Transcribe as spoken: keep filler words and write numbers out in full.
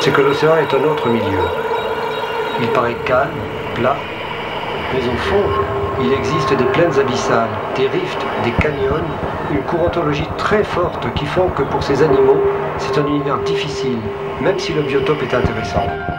c'est que l'océan est un autre milieu. Il paraît calme, plat, mais au fond, il existe des plaines abyssales, des rifts, des canyons, une courantologie très forte qui font que pour ces animaux, c'est un univers difficile, même si le biotope est intéressant.